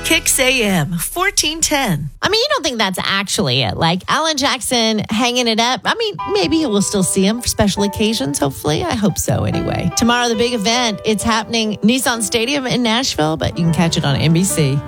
Kicks AM 1410. I mean, you don't think that's actually it. Like Alan Jackson hanging it up. I mean, maybe we'll still see him for special occasions, hopefully. I hope so anyway. Tomorrow, the big event. It's happening Nissan Stadium in Nashville, but you can catch it on NBC.